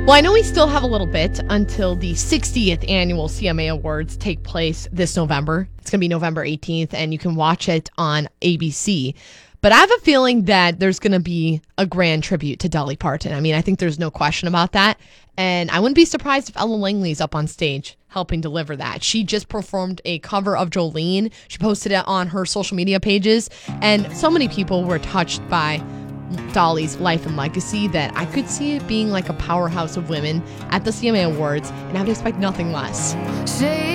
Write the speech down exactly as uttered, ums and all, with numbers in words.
Well, I know we still have a little bit until the sixtieth annual C M A Awards take place this November. It's going to be November eighteenth, and you can watch it on A B C. But I have a feeling that there's going to be a grand tribute to Dolly Parton. I mean, I think there's no question about that. And I wouldn't be surprised if Ellen Langley's up on stage helping deliver that. She just performed a cover of Jolene. She posted it on her social media pages. And so many people were touched by Dolly's life and legacy that I could see it being like a powerhouse of women at the C M A Awards, and I would expect nothing less. Say